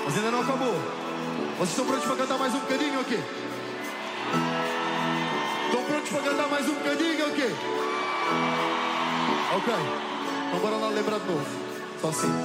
Mas ainda não acabou. Vocês estão prontos para cantar mais um bocadinho aqui? Estão prontos para cantar mais um bocadinho aqui? Ok. Então bora lá lembrar de novo. Só assim.